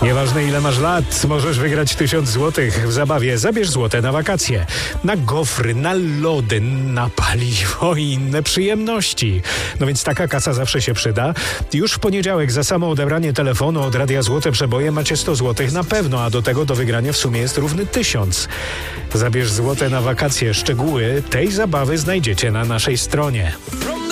Nieważne ile masz lat, możesz wygrać 1000 złotych w zabawie. Zabierz złote na wakacje. Na gofry, na lody, na paliwo i inne przyjemności. No więc taka kasa zawsze się przyda. Już w poniedziałek za samo odebranie telefonu od Radia Złote Przeboje macie 100 złotych na pewno, a do tego do wygrania w sumie jest równy 1000. Zabierz złote na wakacje. Szczegóły tej zabawy znajdziecie na naszej stronie.